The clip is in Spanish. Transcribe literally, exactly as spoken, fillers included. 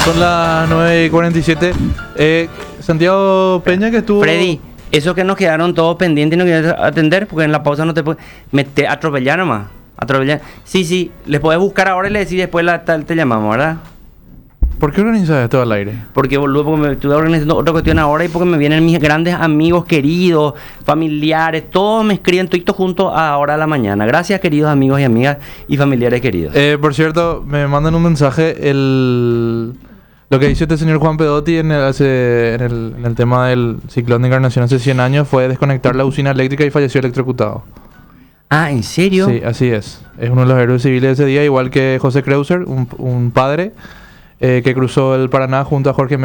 Son las nueve y cuarenta y siete. Eh, Santiago Peña, que estuvo... Freddy, eso que nos quedaron todos pendientes y no querías atender, porque en la pausa no te puedes... Me te atropellar nomás. Atropellar. Sí, sí, les podés buscar ahora y le decís después la, tal, te llamamos, ¿verdad? ¿Por qué organizas esto al aire? Porque, boludo, porque me estuve organizando otra cuestión ahora y porque me vienen mis grandes amigos, queridos, familiares, todos me escriben tuitos juntos a ahora a la mañana. Gracias, queridos amigos y amigas y familiares queridos. Eh, por cierto, me mandan un mensaje, el... Lo que dice este señor Juan Pedotti en el, hace, en el, en el tema del ciclón de Encarnación hace cien años fue desconectar la usina eléctrica y falleció electrocutado. Ah, ¿en serio? Sí, así es. Es uno de los héroes civiles de ese día, igual que José Kreuser, un, un padre eh, que cruzó el Paraná junto a Jorge